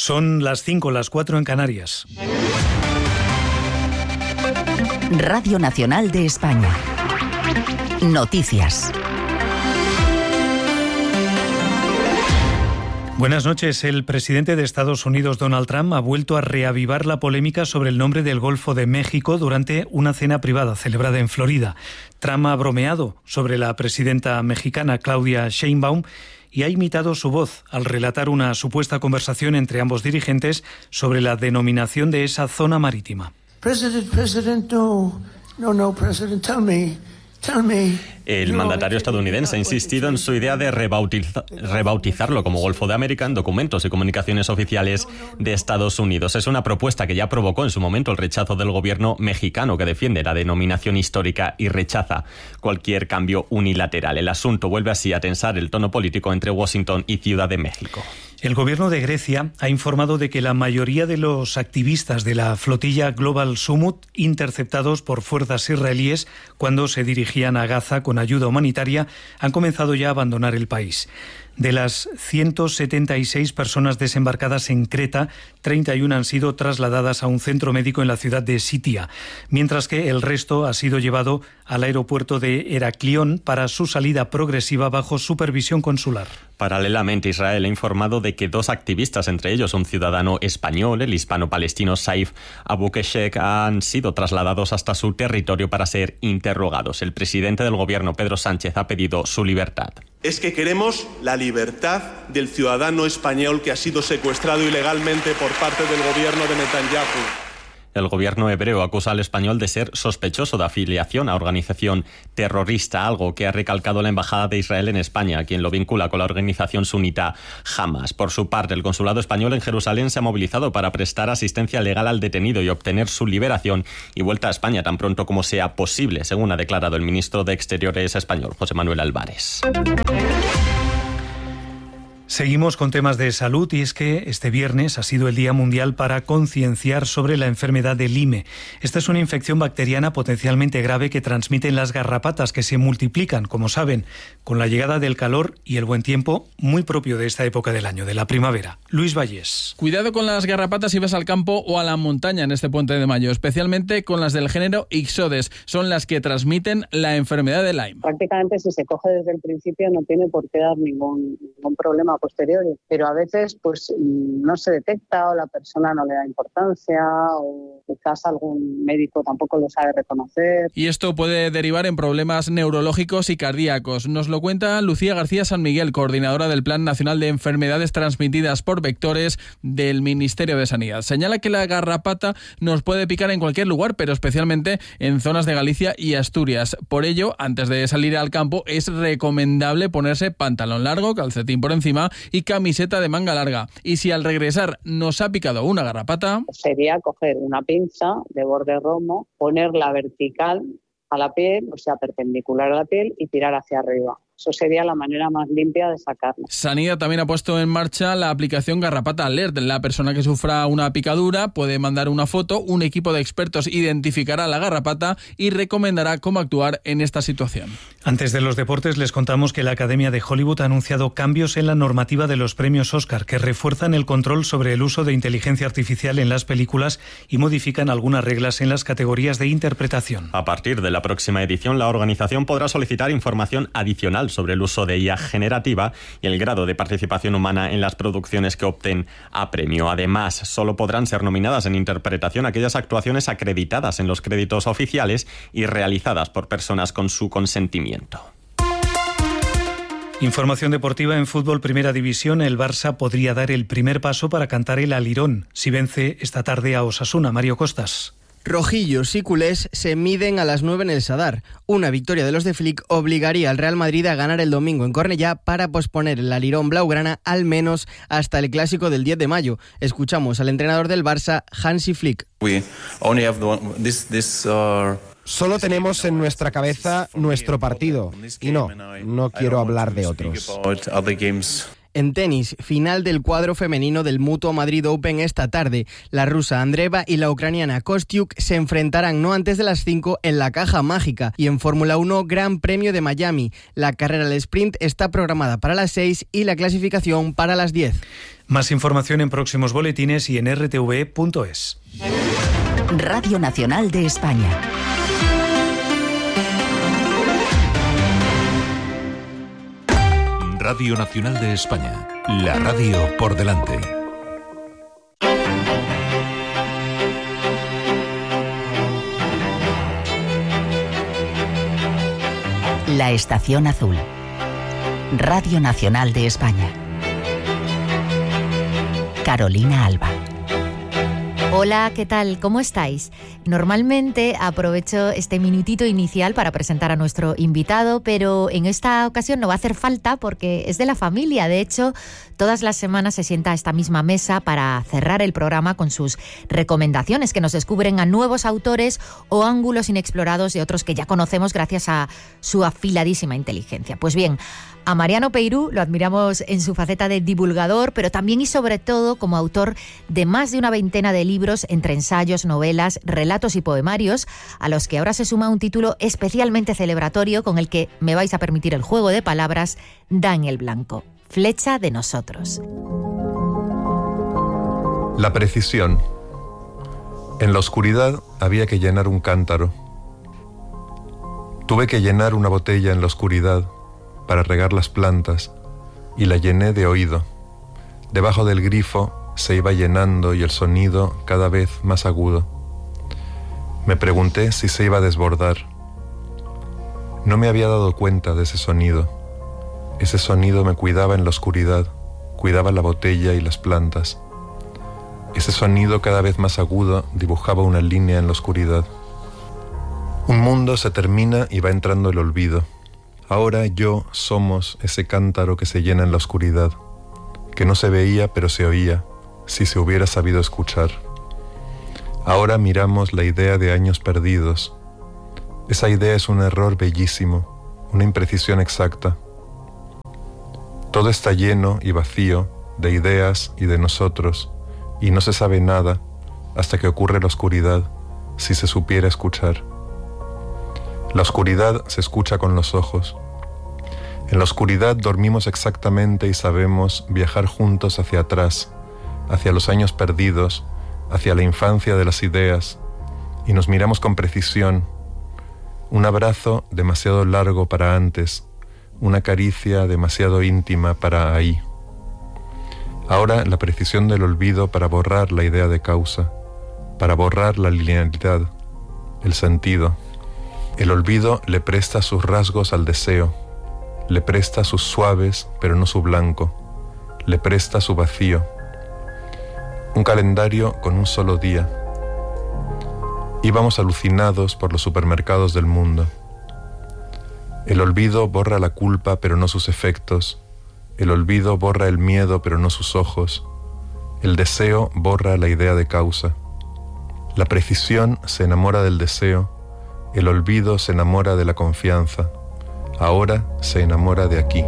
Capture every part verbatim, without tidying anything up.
Son las cinco, las cuatro en Canarias. Radio Nacional de España. Noticias. Buenas noches. El presidente de Estados Unidos, Donald Trump, ha vuelto a reavivar la polémica sobre el nombre del Golfo de México durante una cena privada celebrada en Florida. Trump ha bromeado sobre la presidenta mexicana Claudia Sheinbaum y ha imitado su voz al relatar una supuesta conversación entre ambos dirigentes sobre la denominación de esa zona marítima. President, President, no, no, no, President, tell me, tell me. El mandatario estadounidense ha insistido en su idea de rebautiza- rebautizarlo como Golfo de América en documentos y comunicaciones oficiales de Estados Unidos. Es una propuesta que ya provocó en su momento el rechazo del gobierno mexicano, que defiende la denominación histórica y rechaza cualquier cambio unilateral. El asunto vuelve así a tensar el tono político entre Washington y Ciudad de México. El gobierno de Grecia ha informado de que la mayoría de los activistas de la flotilla Global Summit, interceptados por fuerzas israelíes cuando se dirigían a Gaza con ayuda humanitaria, han comenzado ya a abandonar el país. De las ciento setenta y seis personas desembarcadas en Creta, treinta y una han sido trasladadas a un centro médico en la ciudad de Sitia, mientras que el resto ha sido llevado al aeropuerto de Heraclión para su salida progresiva bajo supervisión consular. Paralelamente, Israel ha informado de que dos activistas, entre ellos un ciudadano español, el hispano-palestino Saif Abukeshek, han sido trasladados hasta su territorio para ser interrogados. El presidente del gobierno, Pedro Sánchez, ha pedido su libertad. Es que queremos la libertad del ciudadano español que ha sido secuestrado ilegalmente por parte del gobierno de Netanyahu. El gobierno hebreo acusa al español de ser sospechoso de afiliación a organización terrorista, algo que ha recalcado la Embajada de Israel en España, quien lo vincula con la organización sunita Hamas. Por su parte, el consulado español en Jerusalén se ha movilizado para prestar asistencia legal al detenido y obtener su liberación y vuelta a España tan pronto como sea posible, según ha declarado el ministro de Exteriores español, José Manuel Álvarez. Seguimos con temas de salud y es que este viernes ha sido el Día Mundial para concienciar sobre la enfermedad de Lyme. Esta es una infección bacteriana potencialmente grave que transmiten las garrapatas, que se multiplican, como saben, con la llegada del calor y el buen tiempo, muy propio de esta época del año, de la primavera. Luis Vallés. Cuidado con las garrapatas si vas al campo o a la montaña en este puente de mayo, especialmente con las del género Ixodes. Son las que transmiten la enfermedad de Lyme. Prácticamente si se coge desde el principio no tiene por qué dar ningún, ningún problema posteriores, pero a veces pues no se detecta o la persona no le da importancia o quizás algún médico tampoco lo sabe reconocer. Y esto puede derivar en problemas neurológicos y cardíacos. Nos lo cuenta Lucía García San Miguel, coordinadora del Plan Nacional de Enfermedades Transmitidas por Vectores del Ministerio de Sanidad. Señala que la garrapata nos puede picar en cualquier lugar, pero especialmente en zonas de Galicia y Asturias. Por ello, antes de salir al campo, es recomendable ponerse pantalón largo, calcetín por encima y camiseta de manga larga. Y si al regresar nos ha picado una garrapata, sería coger una pinza de borde romo, ponerla vertical a la piel, o sea, perpendicular a la piel y tirar hacia arriba. Eso sería la manera más limpia de sacarla. Sanidad también ha puesto en marcha la aplicación Garrapata Alert. La persona que sufra una picadura puede mandar una foto, un equipo de expertos identificará la garrapata y recomendará cómo actuar en esta situación. Antes de los deportes les contamos que la Academia de Hollywood ha anunciado cambios en la normativa de los premios Oscar que refuerzan el control sobre el uso de inteligencia artificial en las películas y modifican algunas reglas en las categorías de interpretación. A partir de la próxima edición, la organización podrá solicitar información adicional sobre el uso de I A generativa y el grado de participación humana en las producciones que opten a premio. Además, solo podrán ser nominadas en interpretación aquellas actuaciones acreditadas en los créditos oficiales y realizadas por personas con su consentimiento. Información deportiva en fútbol Primera División. El Barça podría dar el primer paso para cantar el alirón si vence esta tarde a Osasuna. Mario Costas. Rojillos y culés se miden a las nueve en el Sadar. Una victoria de los de Flick obligaría al Real Madrid a ganar el domingo en Cornellá para posponer el alirón blaugrana al menos hasta el clásico del diez de mayo. Escuchamos al entrenador del Barça, Hansi Flick. We only have the, this, this, uh... Solo tenemos en nuestra cabeza nuestro partido y no, no quiero hablar de otros. En tenis, final del cuadro femenino del Mutua Madrid Open esta tarde. La rusa Andreeva y la ucraniana Kostyuk se enfrentarán no antes de las cinco en la Caja Mágica. Y en Fórmula uno, Gran Premio de Miami. La carrera del sprint está programada para las seis y la clasificación para las diez. Más información en próximos boletines y en r t v punto es. Radio Nacional de España. Radio Nacional de España. La radio por delante. La Estación Azul. Radio Nacional de España. Carolina Alba. Hola, ¿qué tal? ¿Cómo estáis? Normalmente aprovecho este minutito inicial para presentar a nuestro invitado, pero en esta ocasión no va a hacer falta porque es de la familia. De hecho, todas las semanas se sienta a esta misma mesa para cerrar el programa con sus recomendaciones que nos descubren a nuevos autores o ángulos inexplorados de otros que ya conocemos gracias a su afiladísima inteligencia. Pues bien, a Mariano Peirú lo admiramos en su faceta de divulgador, pero también y sobre todo como autor de más de una veintena de libros entre ensayos, novelas, relatos y poemarios, a los que ahora se suma un título especialmente celebratorio con el que me vais a permitir el juego de palabras, da en el blanco. Flecha de nosotros. La precisión. En la oscuridad había que llenar un cántaro. Tuve que llenar una botella en la oscuridad para regar las plantas, y la llené de oído. Debajo del grifo se iba llenando y el sonido cada vez más agudo. Me pregunté si se iba a desbordar. No me había dado cuenta de ese sonido. Ese sonido me cuidaba en la oscuridad, cuidaba la botella y las plantas. Ese sonido cada vez más agudo dibujaba una línea en la oscuridad. Un mundo se termina y va entrando el olvido. Ahora yo somos ese cántaro que se llena en la oscuridad, que no se veía pero se oía, si se hubiera sabido escuchar. Ahora miramos la idea de años perdidos. Esa idea es un error bellísimo, una imprecisión exacta. Todo está lleno y vacío de ideas y de nosotros, y no se sabe nada hasta que ocurre la oscuridad, si se supiera escuchar. La oscuridad se escucha con los ojos. En la oscuridad dormimos exactamente y sabemos viajar juntos hacia atrás, hacia los años perdidos, hacia la infancia de las ideas, y nos miramos con precisión. Un abrazo demasiado largo para antes, una caricia demasiado íntima para ahí. Ahora la precisión del olvido para borrar la idea de causa, para borrar la linealidad, el sentido. El olvido le presta sus rasgos al deseo, le presta sus suaves pero no su blanco, le presta su vacío. Un calendario con un solo día. Íbamos alucinados por los supermercados del mundo. El olvido borra la culpa pero no sus efectos. El olvido borra el miedo pero no sus ojos. El deseo borra la idea de causa. La precisión se enamora del deseo. El olvido se enamora de la confianza. Ahora se enamora de aquí.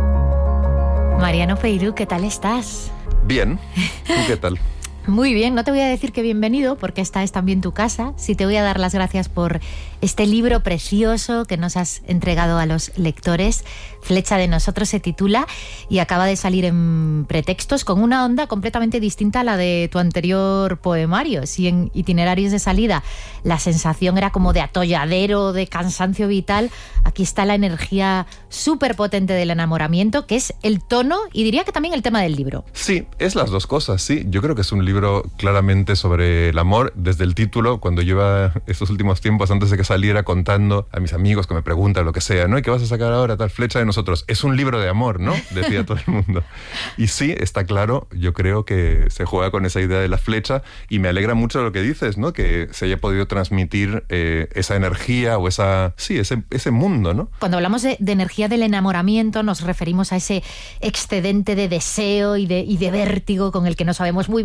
Mariano Peirú, ¿qué tal estás? Bien. ¿Tú qué tal? Muy bien, no te voy a decir que bienvenido, porque esta es también tu casa. Sí te voy a dar las gracias por este libro precioso que nos has entregado a los lectores. Flecha de nosotros se titula y acaba de salir en Pretextos con una onda completamente distinta a la de tu anterior poemario. Si en Itinerarios de salida la sensación era como de atolladero, de cansancio vital, aquí está la energía súper potente del enamoramiento, que es el tono y diría que también el tema del libro. Sí, es las dos cosas, sí. Yo creo que es un libro claramente sobre el amor. Desde el título, cuando lleva estos últimos tiempos, antes de que saliera, contando a mis amigos que me preguntan lo que sea, ¿no? ¿Y qué vas a sacar ahora? Tal Flecha de nosotros. Es un libro de amor, ¿no? Decía todo el mundo. Y sí, está claro, yo creo que se juega con esa idea de la flecha y me alegra mucho lo que dices, ¿no? Que se haya podido transmitir eh, esa energía o esa, sí, ese, ese mundo, ¿no? Cuando hablamos de, de energía del enamoramiento nos referimos a ese excedente de deseo y de, y de vértigo con el que no sabemos muy bien qué hacer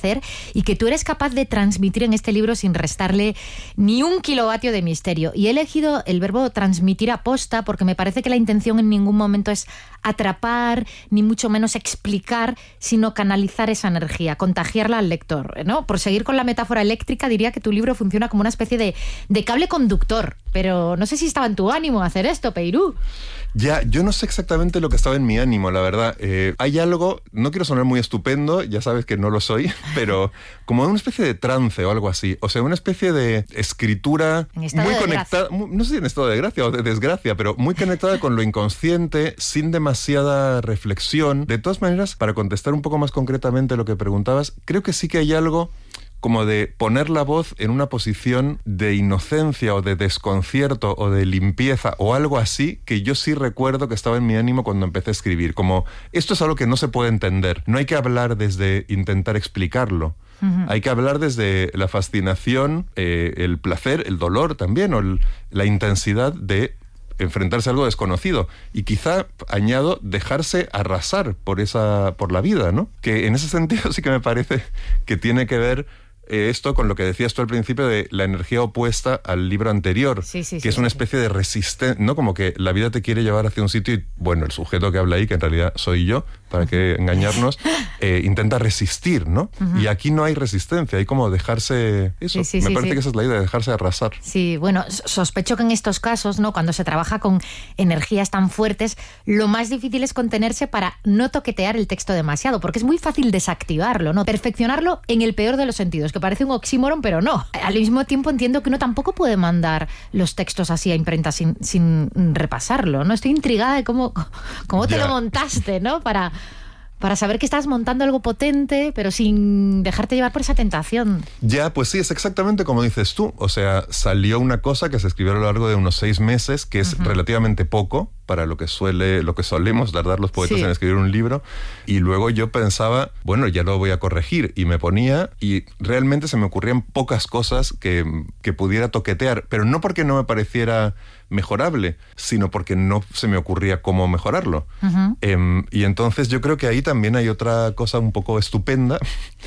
placer y que tú eres capaz de transmitir en este libro sin restarle ni un kilovatio de misterio. Y he elegido el verbo transmitir aposta porque me parece que la intención en ningún momento es atrapar, ni mucho menos explicar, sino canalizar esa energía, contagiarla al lector, ¿no? Por seguir con la metáfora eléctrica, diría que tu libro funciona como una especie de, de cable conductor, pero no sé si estaba en tu ánimo hacer esto, Peirú. Ya, yo no sé exactamente lo que estaba en mi ánimo, la verdad. Eh, hay algo, no quiero sonar muy estupendo, ya sabes que no lo soy, pero como una especie de trance o algo así. O sea, una especie de escritura muy conectada, muy, no sé si en estado de gracia o de desgracia, pero muy conectada con lo inconsciente, sin demasiada reflexión. De todas maneras, para contestar un poco más concretamente lo que preguntabas, creo que sí que hay algo como de poner la voz en una posición de inocencia o de desconcierto o de limpieza o algo así, que yo sí recuerdo que estaba en mi ánimo cuando empecé a escribir. Como, esto es algo que no se puede entender. No hay que hablar desde intentar explicarlo. Uh-huh. Hay que hablar desde la fascinación, eh, el placer, el dolor también, o el, la intensidad de enfrentarse a algo desconocido. Y quizá, añado, dejarse arrasar por esa, por la vida, ¿no? Que en ese sentido sí que me parece que tiene que ver Eh, esto con lo que decías tú al principio de la energía opuesta al libro anterior, sí, sí, que sí, es una sí. especie de resistencia, ¿no? Como que la vida te quiere llevar hacia un sitio y, bueno, el sujeto que habla ahí, que en realidad soy yo, para que engañarnos, eh, intenta resistir, ¿no? Uh-huh. Y aquí no hay resistencia, hay como dejarse, eso, sí, sí, me sí, parece sí. que esa es la idea, dejarse arrasar. Sí, bueno, sospecho que en estos casos, ¿no? Cuando se trabaja con energías tan fuertes, lo más difícil es contenerse para no toquetear el texto demasiado, porque es muy fácil desactivarlo, ¿no? Perfeccionarlo en el peor de los sentidos, que parece un oxímoron, pero no. Al mismo tiempo entiendo que uno tampoco puede mandar los textos así a imprenta sin, sin repasarlo, ¿no? Estoy intrigada de cómo, cómo te Ya. lo montaste, ¿no? Para... para saber que estás montando algo potente, pero sin dejarte llevar por esa tentación. Ya, pues sí, es exactamente como dices tú. O sea, salió una cosa que se escribió a lo largo de unos seis meses, que es uh-huh. relativamente poco para lo que suele, lo que solemos tardar los poetas sí. en escribir un libro. Y luego yo pensaba, bueno, ya lo voy a corregir. Y me ponía, y realmente se me ocurrían pocas cosas que, que pudiera toquetear, pero no porque no me pareciera mejorable, sino porque no se me ocurría cómo mejorarlo. Uh-huh. Eh, y entonces yo creo que ahí también hay otra cosa un poco estupenda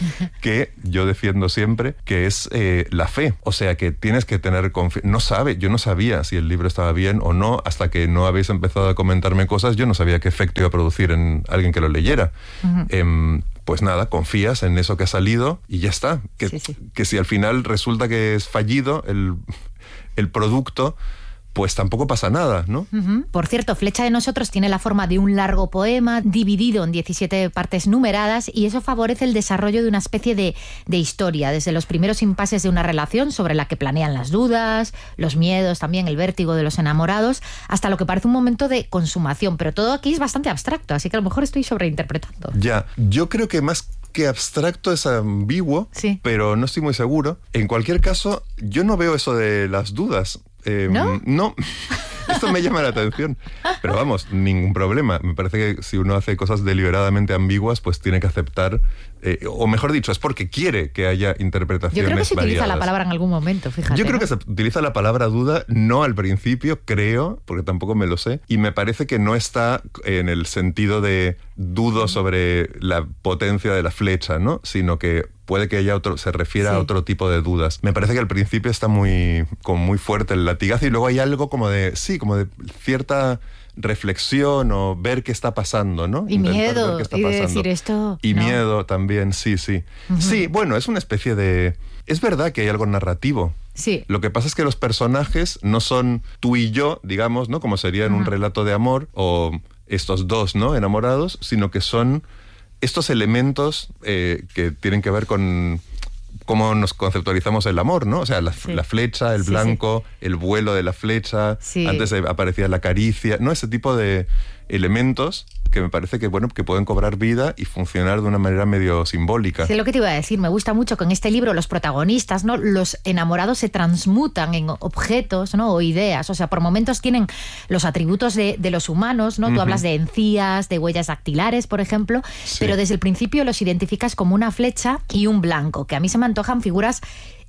que yo defiendo siempre, que es eh, la fe. O sea, que tienes que tener confianza. No sabe, yo no sabía si el libro estaba bien o no, hasta que no habéis empezado a comentarme cosas, yo no sabía qué efecto iba a producir en alguien que lo leyera. Uh-huh. Eh, pues nada, confías en eso que ha salido y ya está. Que, sí, sí. que si al final resulta que es fallido el, el producto, pues tampoco pasa nada, ¿no? Uh-huh. Por cierto, Flecha de Nosotros tiene la forma de un largo poema dividido en diecisiete partes numeradas y eso favorece el desarrollo de una especie de, de historia, desde los primeros impases de una relación sobre la que planean las dudas, los miedos, también el vértigo de los enamorados, hasta lo que parece un momento de consumación. Pero todo aquí es bastante abstracto, así que a lo mejor estoy sobreinterpretando. Ya, yo creo que más que abstracto es ambiguo, sí. pero no estoy muy seguro. En cualquier caso, yo no veo eso de las dudas. Eh, ¿No? No, esto me llama la atención. Pero vamos, ningún problema. Me parece que si uno hace cosas deliberadamente ambiguas, pues tiene que aceptar, eh, o mejor dicho, es porque quiere que haya interpretaciones variadas. Yo creo que se utiliza variadas. la palabra en algún momento, fíjate. Yo creo ¿no? que se utiliza la palabra duda, no al principio, creo, porque tampoco me lo sé, y me parece que no está en el sentido de dudo sobre la potencia de la flecha, ¿no? Sino que puede que haya otro, se refiera sí. a otro tipo de dudas. Me parece que al principio está muy, como muy fuerte el latigazo y luego hay algo como de, sí, como de cierta reflexión o ver qué está pasando, ¿no? Y Intentar miedo, ver qué está y de pasando. decir esto... Y no. miedo también, sí, sí. Uh-huh. Sí, bueno, es una especie de... Es verdad que hay algo narrativo. Sí. Lo que pasa es que los personajes no son tú y yo, digamos, ¿no? Como sería en uh-huh. un relato de amor o estos dos, ¿no? Enamorados, sino que son estos elementos eh, que tienen que ver con cómo nos conceptualizamos el amor, ¿no? O sea, la, sí. la flecha, el sí, blanco, sí. el vuelo de la flecha, sí. antes aparecía la caricia, ¿no? Ese tipo de elementos que me parece que, bueno, que pueden cobrar vida y funcionar de una manera medio simbólica. Sí, lo que te iba a decir, me gusta mucho que en este libro los protagonistas, ¿no? Los enamorados se transmutan en objetos, ¿no? O ideas, o sea, por momentos tienen los atributos de, de los humanos, ¿no? Uh-huh. Tú hablas de encías, de huellas dactilares, por ejemplo, sí. pero desde el principio los identificas como una flecha y un blanco, que a mí se me antojan figuras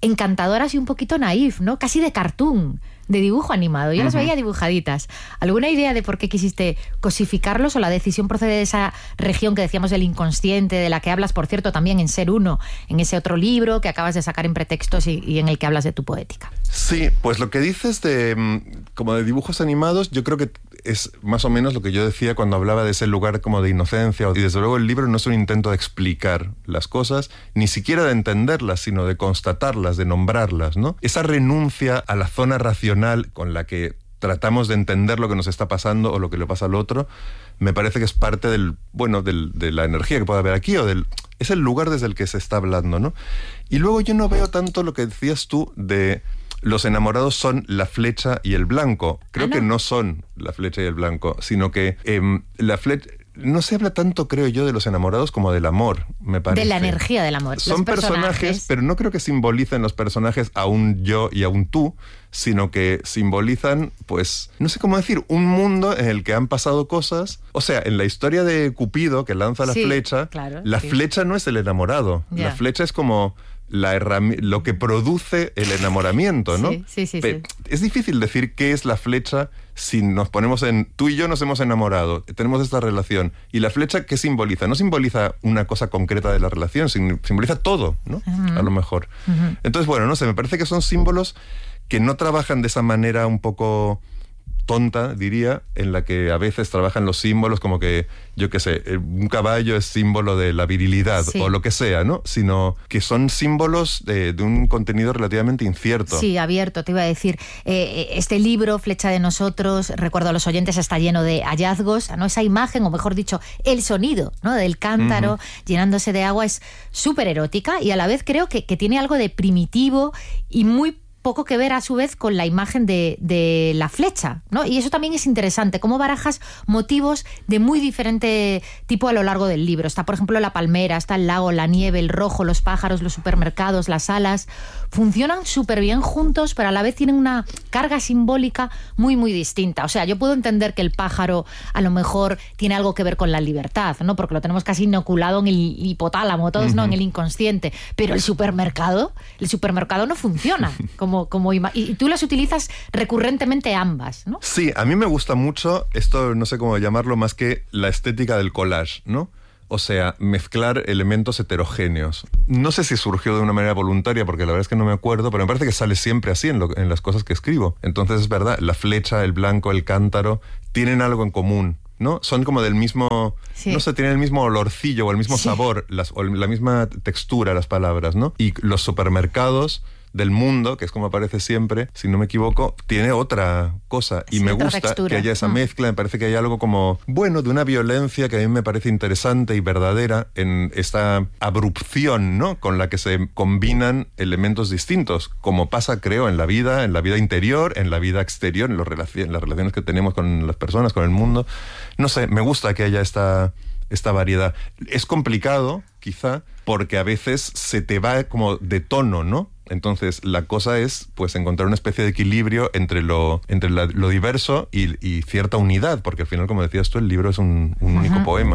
encantadoras y un poquito naif, ¿no? Casi de cartoon, de dibujo animado. Yo uh-huh. las veía dibujaditas. ¿Alguna idea de por qué quisiste cosificarlos o la decisión procede de esa región que decíamos del inconsciente, de la que hablas, por cierto, también en Ser Uno, en ese otro libro que acabas de sacar en Pretextos y, y en el que hablas de tu poética? Sí, pues lo que dices de como de dibujos animados, yo creo que es más o menos lo que yo decía cuando hablaba de ese lugar como de inocencia. Y desde luego el libro no es un intento de explicar las cosas, ni siquiera de entenderlas, sino de constatarlas, de nombrarlas, ¿no? Esa renuncia a la zona racional con la que tratamos de entender lo que nos está pasando o lo que le pasa al otro, me parece que es parte del, bueno, del, de la energía que puede haber aquí, o del, es el lugar desde el que se está hablando, ¿no? Y luego yo no veo tanto lo que decías tú de los enamorados son la flecha y el blanco. Creo ah, no. que no son la flecha y el blanco, sino que eh, la flecha... No se habla tanto, creo yo, de los enamorados como del amor, me parece. De la energía del amor. Son personajes, personajes, pero no creo que simbolicen los personajes a un yo y a un tú, sino que simbolizan, pues, no sé cómo decir, un mundo en el que han pasado cosas. O sea, en la historia de Cupido, que lanza la sí, flecha, claro, la sí. flecha no es el enamorado. Yeah. La flecha es como la herrami- lo que produce el enamoramiento, ¿no? Sí, sí, sí, Pe- sí. Es difícil decir qué es la flecha si nos ponemos en... Tú y yo nos hemos enamorado, tenemos esta relación. ¿Y la flecha qué simboliza? No simboliza una cosa concreta de la relación, simboliza todo, ¿no? Uh-huh. A lo mejor. Uh-huh. Entonces, bueno, no sé, me parece que son símbolos que no trabajan de esa manera un poco tonta, diría, en la que a veces trabajan los símbolos como que, yo qué sé, un caballo es símbolo de la virilidad sí. o lo que sea, ¿no? Sino que son símbolos de, de un contenido relativamente incierto. Sí, abierto, te iba a decir. Eh, este libro, Flecha de Nosotros, recuerdo a los oyentes, está lleno de hallazgos, ¿no? Esa imagen, o mejor dicho, el sonido, ¿no? Del cántaro uh-huh. llenándose de agua es súper erótica y a la vez creo que, que tiene algo de primitivo y muy poco que ver a su vez con la imagen de, de la flecha, ¿no? Y eso también es interesante, cómo barajas motivos de muy diferente tipo a lo largo del libro. Está, por ejemplo, la palmera, está el lago, la nieve, el rojo, los pájaros, los supermercados, las alas. Funcionan súper bien juntos, pero a la vez tienen una carga simbólica muy, muy distinta. O sea, yo puedo entender que el pájaro a lo mejor tiene algo que ver con la libertad, ¿no? Porque lo tenemos casi inoculado en el hipotálamo, todos, uh-huh. ¿no? En el inconsciente. Pero el supermercado, el supermercado no funciona como Como, como ima- y tú las utilizas recurrentemente ambas, ¿no? Sí, a mí me gusta mucho esto, no sé cómo llamarlo, más que la estética del collage, ¿no? O sea, mezclar elementos heterogéneos. No sé si surgió de una manera voluntaria, porque la verdad es que no me acuerdo, pero me parece que sale siempre así en, lo, en las cosas que escribo. Entonces es verdad, la flecha, el blanco, el cántaro, tienen algo en común, ¿no? Son como del mismo, sí. no sé, tienen el mismo olorcillo o el mismo sí. sabor, las, o la misma textura las palabras, ¿no? Y los supermercados del mundo, que es como aparece siempre, si no me equivoco, tiene otra cosa. Y sí, me gusta textura. Que haya esa mm. mezcla, me parece que hay algo como, bueno, de una violencia que a mí me parece interesante y verdadera en esta abrupción, ¿no? Con la que se combinan elementos distintos, como pasa, creo, en la vida, en la vida interior, en la vida exterior, en, los relac- en las relaciones que tenemos con las personas, con el mundo. No sé, me gusta que haya esta... esta variedad. Es complicado, quizá, porque a veces se te va como de tono, ¿no? Entonces, la cosa es, pues, encontrar una especie de equilibrio entre lo, entre la, lo diverso y, y cierta unidad, porque al final, como decías tú, el libro es un, un único uh-huh. poema.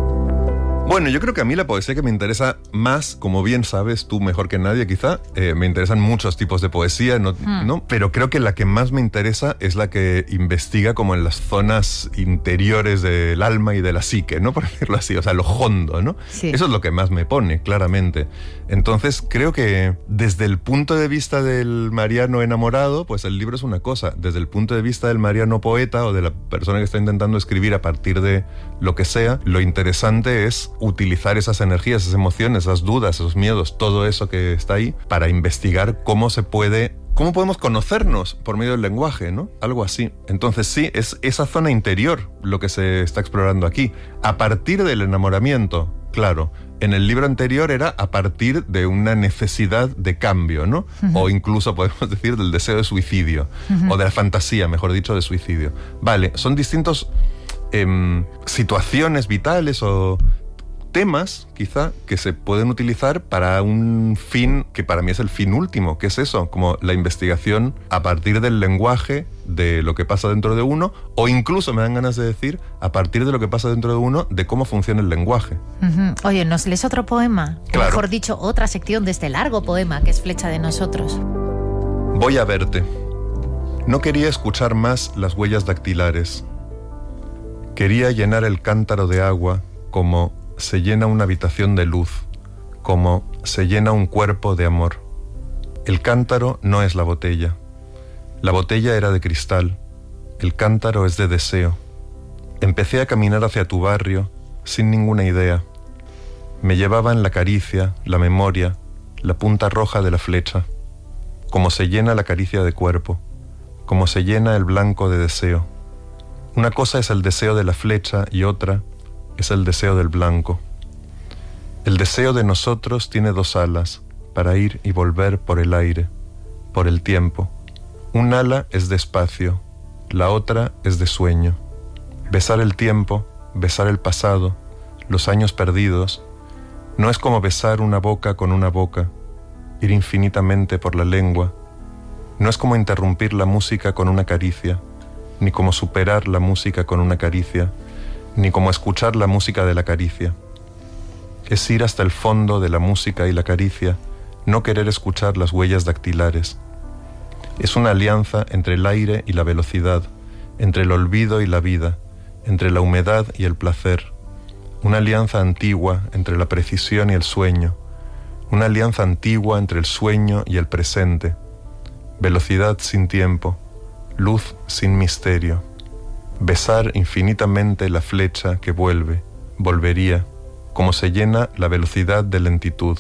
Bueno, yo creo que a mí la poesía que me interesa más, como bien sabes tú mejor que nadie quizá, eh, me interesan muchos tipos de poesía, ¿no? Mm. ¿no? Pero creo que la que más me interesa es la que investiga como en las zonas interiores del alma y de la psique, ¿no? Por decirlo así, o sea, lo hondo, ¿no? Sí. Eso es lo que más me pone, claramente. Entonces creo que desde el punto de vista del mariano enamorado, pues el libro es una cosa. Desde el punto de vista del mariano poeta o de la persona que está intentando escribir a partir de lo que sea, lo interesante es utilizar esas energías, esas emociones, esas dudas, esos miedos, todo eso que está ahí, para investigar cómo se puede, cómo podemos conocernos por medio del lenguaje, ¿no? Algo así. Entonces sí, es esa zona interior lo que se está explorando aquí. A partir del enamoramiento, claro. En el libro anterior era a partir de una necesidad de cambio, ¿no? Uh-huh. O incluso podemos decir del deseo de suicidio, uh-huh. o de la fantasía, mejor dicho, de suicidio. Vale, son distintos eh, situaciones vitales o temas, quizá, que se pueden utilizar para un fin que para mí es el fin último, que es eso, como la investigación a partir del lenguaje de lo que pasa dentro de uno, o incluso, me dan ganas de decir, a partir de lo que pasa dentro de uno, de cómo funciona el lenguaje. Uh-huh. Oye, ¿nos lees otro poema? Claro. O mejor dicho, otra sección de este largo poema que es Flecha de nosotros. Voy a verte. No quería escuchar más las huellas dactilares. Quería llenar el cántaro de agua como se llena una habitación de luz, como se llena un cuerpo de amor. El cántaro no es la botella. La botella era de cristal, el cántaro es de deseo. Empecé a caminar hacia tu barrio sin ninguna idea. Me llevaban la caricia, la memoria, la punta roja de la flecha. Como se llena la caricia de cuerpo, como se llena el blanco de deseo. Una cosa es el deseo de la flecha y otra es el deseo del blanco. El deseo de nosotros tiene dos alas para ir y volver por el aire, por el tiempo. Un ala es de espacio, la otra es de sueño. Besar el tiempo, besar el pasado, los años perdidos, no es como besar una boca con una boca, ir infinitamente por la lengua. No es como interrumpir la música con una caricia, ni como superar la música con una caricia, ni como escuchar la música de la caricia. Es ir hasta el fondo de la música y la caricia, no querer escuchar las huellas dactilares. Es una alianza entre el aire y la velocidad, entre el olvido y la vida, entre la humedad y el placer. Una alianza antigua entre la precisión y el sueño, una alianza antigua entre el sueño y el presente. Velocidad sin tiempo, luz sin misterio. Besar infinitamente la flecha que vuelve, volvería, como se llena la velocidad de lentitud.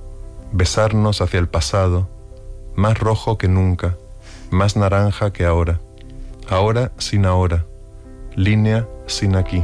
Besarnos hacia el pasado, más rojo que nunca, más naranja que ahora. Ahora sin ahora, línea sin aquí.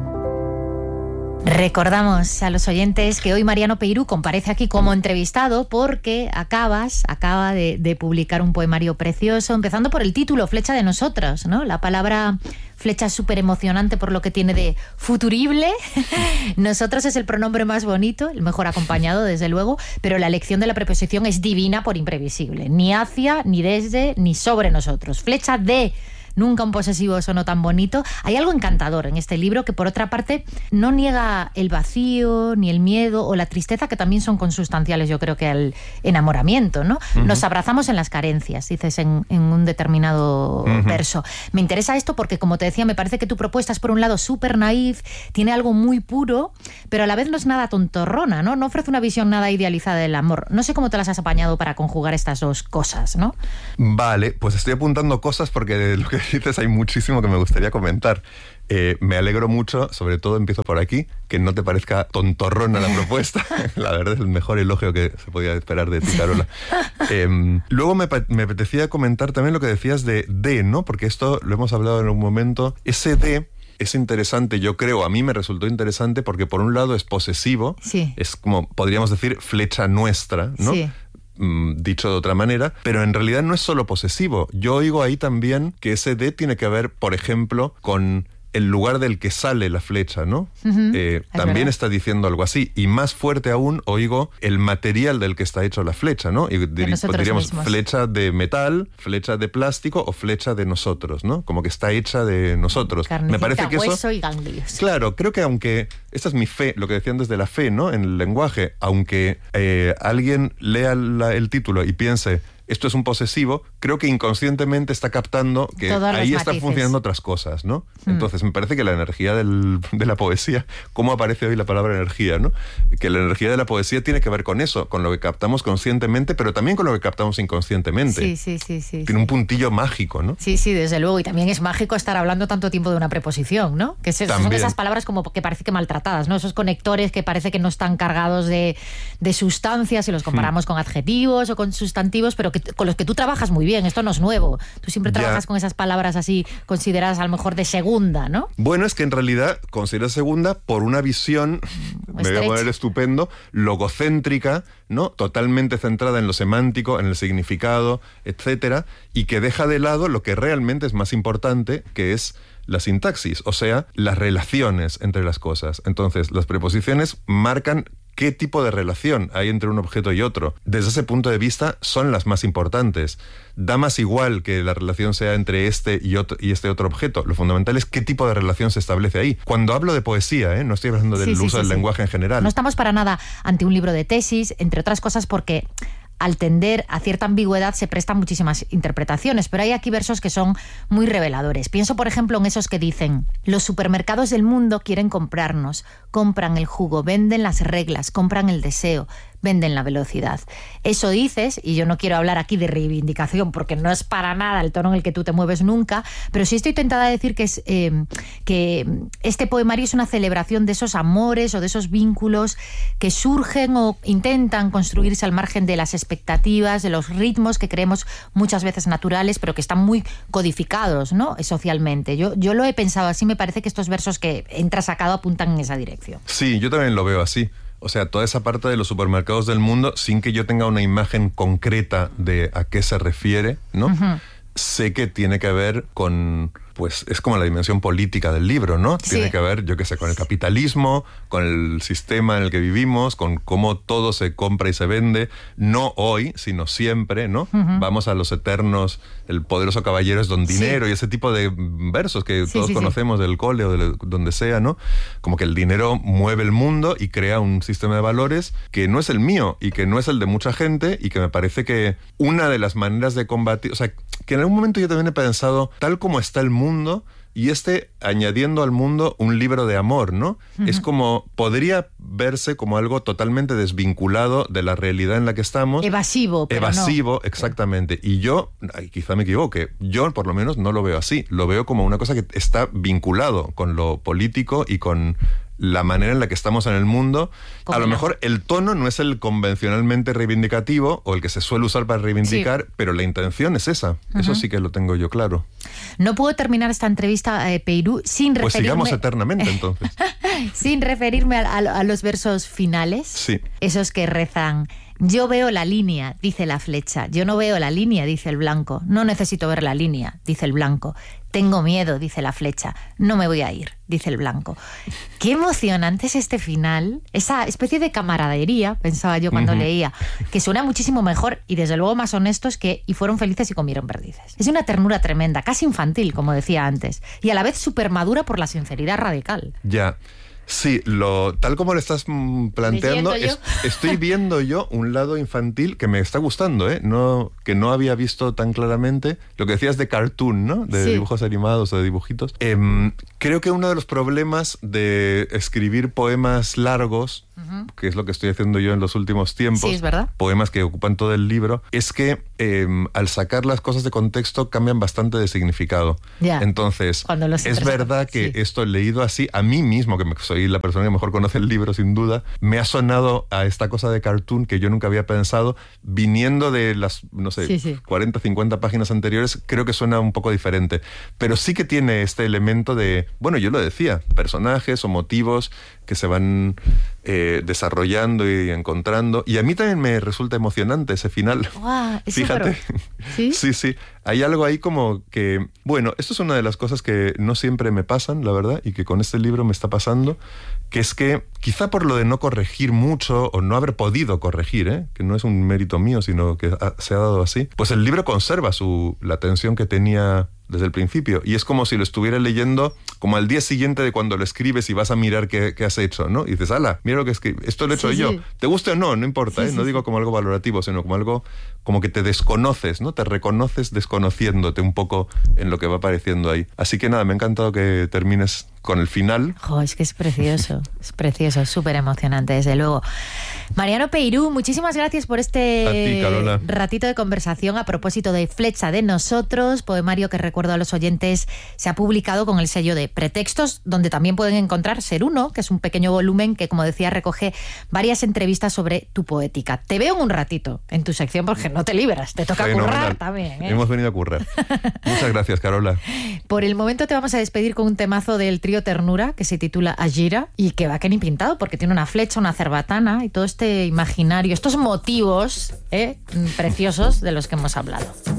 Recordamos a los oyentes que hoy Mariano Peirú comparece aquí como entrevistado porque acabas, acaba de, de publicar un poemario precioso, empezando por el título, Flecha de nosotros, ¿no? La palabra flecha es súper emocionante por lo que tiene de futurible. Nosotros es el pronombre más bonito, el mejor acompañado, desde luego, pero la elección de la preposición es divina por imprevisible. Ni hacia, ni desde, ni sobre nosotros. Flecha de... Nunca un posesivo sonó tan bonito. Hay algo encantador en este libro que, por otra parte, no niega el vacío, ni el miedo o la tristeza, que también son consustanciales, yo creo, que al enamoramiento, ¿no? Uh-huh. Nos abrazamos en las carencias, dices en, en un determinado uh-huh. verso. Me interesa esto porque, como te decía, me parece que tu propuesta es, por un lado, súper naif, tiene algo muy puro, pero a la vez no es nada tontorrona, ¿no? No ofrece una visión nada idealizada del amor. No sé cómo te las has apañado para conjugar estas dos cosas, ¿no? Vale, pues estoy apuntando cosas porque de lo que dices hay muchísimo que me gustaría comentar. Eh, me alegro mucho, sobre todo empiezo por aquí, que no te parezca tontorrona la propuesta. La verdad es el mejor elogio que se podía esperar de ti, Carola. Eh, luego me, me apetecía comentar también lo que decías de de, ¿no? Porque esto lo hemos hablado en un momento. Ese de es interesante, yo creo, a mí me resultó interesante porque por un lado es posesivo, sí. Es como, podríamos decir, flecha nuestra, ¿no? Sí. Dicho de otra manera, pero en realidad no es solo posesivo. Yo oigo ahí también que ese de tiene que ver, por ejemplo, con el lugar del que sale la flecha, ¿no? Uh-huh. Eh, también verdad. Está diciendo algo así. Y más fuerte aún, oigo el material del que está hecho la flecha, ¿no? Y dir- diríamos mismos. Flecha de metal, flecha de plástico o flecha de nosotros, ¿no? Como que está hecha de nosotros. Carnecita, me parece que hueso eso, y ganglios. Claro, creo que aunque... Esta es mi fe, lo que decían desde la fe, ¿no? En el lenguaje. Aunque eh, alguien lea la, el título y piense... Esto es un posesivo, creo que inconscientemente está captando que Todos ahí los están matices. funcionando otras cosas, ¿no? Mm. Entonces, me parece que la energía del, de la poesía, ¿cómo aparece hoy la palabra energía, no? Que la energía de la poesía tiene que ver con eso, con lo que captamos conscientemente, pero también con lo que captamos inconscientemente. Sí, sí, sí. sí tiene sí. un puntillo mágico, ¿no? Sí, sí, desde luego. Y también es mágico estar hablando tanto tiempo de una preposición, ¿no? Que se, son esas palabras como que parece que maltratadas, ¿no? Esos conectores que parece que no están cargados de, de sustancias si los comparamos mm. con adjetivos o con sustantivos, pero que que, con los que tú trabajas muy bien, esto no es nuevo. Tú siempre Ya. trabajas con esas palabras así consideradas a lo mejor de segunda, ¿no? Bueno, es que en realidad considero segunda por una visión, me voy a estrecha. poner estupendo, logocéntrica, ¿no? Totalmente centrada en lo semántico, en el significado, etcétera, y que deja de lado lo que realmente es más importante, que es la sintaxis, o sea, las relaciones entre las cosas. Entonces, las preposiciones marcan qué tipo de relación hay entre un objeto y otro. Desde ese punto de vista, son las más importantes. Da más igual que la relación sea entre este y, otro, y este otro objeto. Lo fundamental es qué tipo de relación se establece ahí. Cuando hablo de poesía, ¿eh? No estoy hablando del Sí, sí, uso sí, del sí. lenguaje en general. No estamos para nada ante un libro de tesis, entre otras cosas porque al tender a cierta ambigüedad se prestan muchísimas interpretaciones, pero hay aquí versos que son muy reveladores. Pienso, por ejemplo, en esos que dicen: los supermercados del mundo quieren comprarnos, compran el jugo, venden las reglas, compran el deseo, venden la velocidad. Eso dices, y yo no quiero hablar aquí de reivindicación porque no es para nada el tono en el que tú te mueves nunca, pero sí estoy tentada a decir que, es, eh, que este poemario es una celebración de esos amores o de esos vínculos que surgen o intentan construirse al margen de las expectativas, de los ritmos que creemos muchas veces naturales, pero que están muy codificados, ¿no?, socialmente. Yo, yo lo he pensado así, me parece que estos versos que entra sacado apuntan en esa dirección. Sí, yo también lo veo así. O sea, toda esa parte de los supermercados del mundo, sin que yo tenga una imagen concreta de a qué se refiere, ¿no? Uh-huh. Sé que tiene que ver con, pues es como la dimensión política del libro, ¿no? Sí. Tiene que ver, yo qué sé, con el capitalismo, con el sistema en el que vivimos, con cómo todo se compra y se vende, no hoy, sino siempre, ¿no? Uh-huh. Vamos a los eternos, el poderoso caballero es don dinero, Sí. y ese tipo de versos que Sí, todos sí, sí. conocemos del cole o de donde sea, ¿no? Como que el dinero mueve el mundo y crea un sistema de valores que no es el mío y que no es el de mucha gente, y que me parece que una de las maneras de combatir, o sea, que en algún momento yo también he pensado, tal como está el mundo, y este añadiendo al mundo un libro de amor, ¿no? Uh-huh. Es como, podría verse como algo totalmente desvinculado de la realidad en la que estamos. Evasivo, pero Evasivo, no. exactamente. Y yo, ay, quizá me equivoque, yo por lo menos no lo veo así. Lo veo como una cosa que está vinculado con lo político y con la manera en la que estamos en el mundo. A lo no? mejor el tono no es el convencionalmente reivindicativo o el que se suele usar para reivindicar, sí, pero la intención es esa. Uh-huh. Eso sí que lo tengo yo claro. No puedo terminar esta entrevista, eh, Peirú, sin referirme... Pues sigamos eternamente, entonces. sin referirme a, a, a los versos finales. Sí. Esos que rezan: yo veo la línea, dice la flecha. Yo no veo la línea, dice el blanco. No necesito ver la línea, dice el blanco. Tengo miedo, dice la flecha. No me voy a ir, dice el blanco. Qué emocionante es este final. Esa especie de camaradería, pensaba yo cuando uh-huh. leía, que suena muchísimo mejor y desde luego más honestos que y fueron felices y comieron perdices. Es una ternura tremenda, casi infantil, como decía antes, y a la vez súper madura por la sinceridad radical. Ya. Sí, lo, tal como lo estás planteando, es, estoy viendo yo un lado infantil que me está gustando, ¿eh? No, que no había visto tan claramente. Lo que decías de cartoon, ¿no? De sí. dibujos animados o de dibujitos. Eh, creo que uno de los problemas de escribir poemas largos, uh-huh. que es lo que estoy haciendo yo en los últimos tiempos, sí, es verdad. Poemas que ocupan todo el libro, es que eh, al sacar las cosas de contexto cambian bastante de significado. Yeah. Entonces, es verdad que sí. esto leído así, a mí mismo, que me soy la persona que mejor conoce el libro sin duda, me ha sonado a esta cosa de cartoon que yo nunca había pensado, viniendo de las, no sé, sí, sí. cuarenta, cincuenta páginas anteriores, creo que suena un poco diferente, pero sí que tiene este elemento de, bueno, yo lo decía, personajes o motivos que se van eh, desarrollando y encontrando, y a mí también me resulta emocionante ese final. Wow, es Fíjate. Súper... ¿Sí? sí, sí. Hay algo ahí como que, bueno, esto es una de las cosas que no siempre me pasan, la verdad, y que con este libro me está pasando, que es que quizá por lo de no corregir mucho o no haber podido corregir, ¿eh? Que no es un mérito mío, sino que ha, se ha dado así, pues el libro conserva su, la tensión que tenía desde el principio, y es como si lo estuviera leyendo como al día siguiente de cuando lo escribes y vas a mirar qué, qué has hecho, ¿no? Y dices, ala, mira lo que escribí, esto lo he hecho sí, yo. Sí. ¿Te guste o no? No importa, sí, ¿eh? Sí, no sí. digo como algo valorativo, sino como algo como que te desconoces, ¿no? Te reconoces desconociéndote un poco en lo que va apareciendo ahí. Así que nada, me ha encantado que termines con el final. Jo, es que es precioso, es precioso, es súper emocionante, desde luego. Mariano Peirú, muchísimas gracias por este A ti, Carola. ratito de conversación a propósito de Flecha de Nosotros, poemario que, recuerdo a los oyentes, se ha publicado con el sello de Pretextos, donde también pueden encontrar Ser Uno, que es un pequeño volumen que, como decía, recoge varias entrevistas sobre tu poética. Te veo en un ratito en tu sección porque no te libras, te toca Fenomenal. currar también, ¿eh? Hemos venido a currar. Muchas gracias, Carola. Por el momento te vamos a despedir con un temazo del trío Ternura que se titula Agira y que va que ni pintado porque tiene una flecha, una cerbatana y todo este imaginario, estos motivos ¿eh? preciosos de los que hemos hablado.